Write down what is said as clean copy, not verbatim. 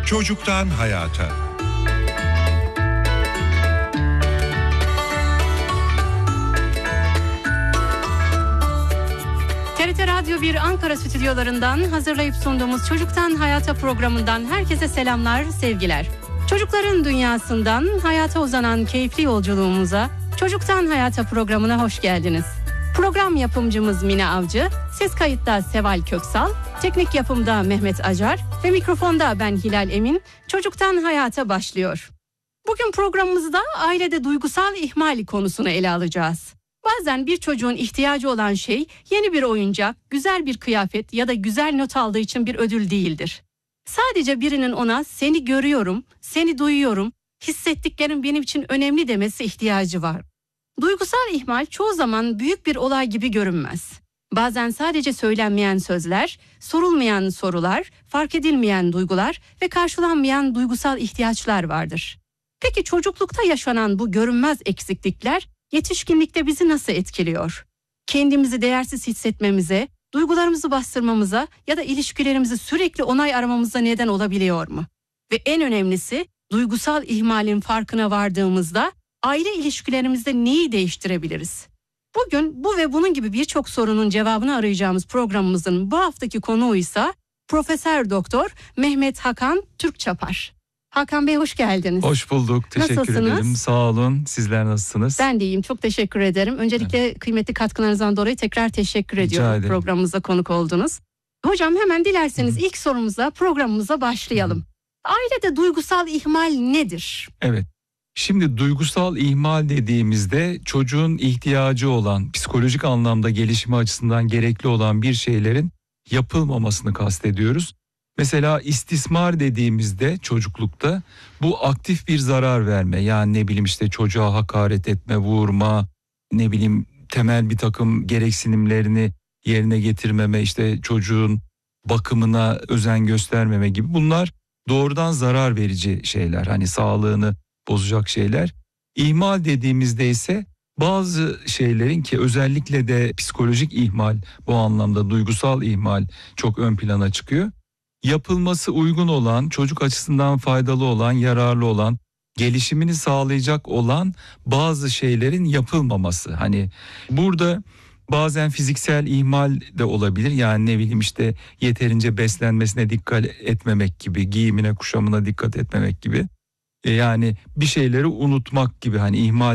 Çocuktan hayata. TRT Radyo 1 Ankara stüdyolarından hazırlayıp sunduğumuz Çocuktan Hayata programından herkese selamlar, sevgiler. Çocukların dünyasından hayata uzanan keyifli yolculuğumuza Çocuktan Hayata programına hoş geldiniz. Program yapımcımız Mine Avcı, ses kayıtta Seval Köksal, teknik yapımda Mehmet Acar ve mikrofonda ben Hilal Emin. Çocuktan Hayata başlıyor. Bugün programımızda ailede duygusal ihmal konusunu ele alacağız. Bazen bir çocuğun ihtiyacı olan şey yeni bir oyuncak, güzel bir kıyafet ya da güzel not aldığı için bir ödül değildir. Sadece birinin ona seni görüyorum, seni duyuyorum, hissettiklerin benim için önemli demesi ihtiyacı var. Duygusal ihmal çoğu zaman büyük bir olay gibi görünmez. Bazen sadece söylenmeyen sözler, sorulmayan sorular, fark edilmeyen duygular ve karşılanmayan duygusal ihtiyaçlar vardır. Peki çocuklukta yaşanan bu görünmez eksiklikler yetişkinlikte bizi nasıl etkiliyor? Kendimizi değersiz hissetmemize, duygularımızı bastırmamıza ya da ilişkilerimizi sürekli onay aramamıza neden olabiliyor mu? Ve en önemlisi, duygusal ihmalin farkına vardığımızda aile ilişkilerimizde neyi değiştirebiliriz? Bugün bu ve bunun gibi birçok sorunun cevabını arayacağımız programımızın bu haftaki konuğu ise Profesör Doktor Mehmet Hakan Türkçapar. Hakan Bey hoş geldiniz. Hoş bulduk. Teşekkür ederim. Sağ olun. Sizler nasılsınız? Ben de iyiyim. Çok teşekkür ederim. Öncelikle kıymetli katkılarınızdan dolayı tekrar teşekkür ediyorum. Programımıza konuk oldunuz. Hocam hemen dilerseniz ilk sorumuza, programımıza başlayalım. Ailede duygusal ihmal nedir? Evet. Şimdi duygusal ihmal dediğimizde çocuğun ihtiyacı olan, psikolojik anlamda gelişimi açısından gerekli olan bir şeylerin yapılmamasını kastediyoruz. Mesela istismar dediğimizde çocuklukta bu aktif bir zarar verme, yani ne bileyim işte çocuğa hakaret etme, vurma, ne bileyim temel bir takım gereksinimlerini yerine getirmeme, işte çocuğun bakımına özen göstermeme gibi, bunlar doğrudan zarar verici şeyler, hani sağlığını bozacak şeyler. İhmal dediğimizde ise bazı şeylerin, ki özellikle de psikolojik ihmal, bu anlamda duygusal ihmal çok ön plana çıkıyor. Yapılması uygun olan, çocuk açısından faydalı olan, yararlı olan, gelişimini sağlayacak olan bazı şeylerin yapılmaması. Hani burada bazen fiziksel ihmal de olabilir. Yani ne bileyim işte yeterince beslenmesine dikkat etmemek gibi, giyimine kuşamına dikkat etmemek gibi. Yani bir şeyleri unutmak gibi, hani ihmal